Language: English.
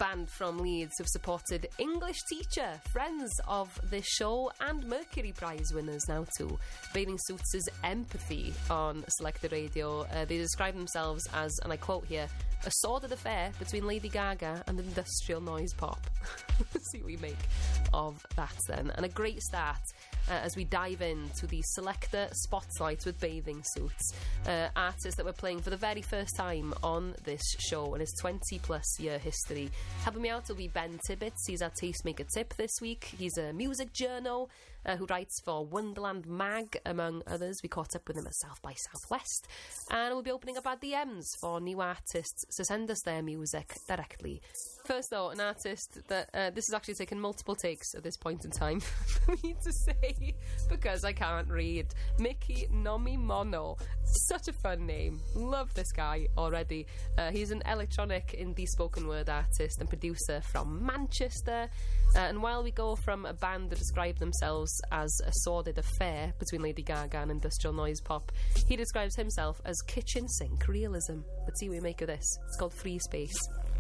band from Leeds who've supported English Teacher, friends of this show, and Mercury Prize winners now too. Bathing Suits' Empathy on Selected Radio. They describe themselves as, and I quote here, a sordid affair between Lady Gaga and industrial noise pop. See what we make of that then. And a great start as we dive into the Selector Spotlight with Bathing Suits, artists that we're playing for the very first time on this show in his 20-plus year history. Helping me out will be Ben Tibbetts. He's our Tastemaker Tip this week. He's a music journal who writes for Wonderland Mag, among others. We caught up with him at South by Southwest. And we'll be opening up our DMs for new artists, so send us their music directly. First, though, an artist that this has actually taken multiple takes at this point in time for me to say, because I can't read. Mickey Nomimono. Such a fun name. Love this guy already. He's an electronic indie spoken word artist and producer from Manchester. And while we go from a band that describe themselves as a sordid affair between Lady Gaga and industrial noise pop, he describes himself as kitchen sink realism. Let's see what we make of this. It's called Free Space.